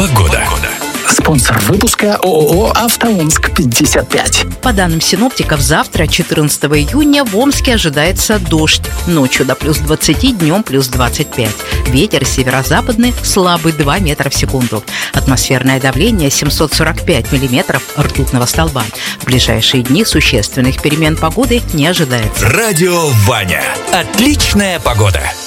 Погода. Спонсор выпуска ООО «АвтоОмск-55». По данным синоптиков, завтра, 14 июня, в Омске ожидается дождь. Ночью до плюс 20, днем плюс 25. Ветер северо-западный слабый 2 метра в секунду. Атмосферное давление 745 миллиметров ртутного столба. В ближайшие дни существенных перемен погоды не ожидается. Радио Ваня. Отличная погода.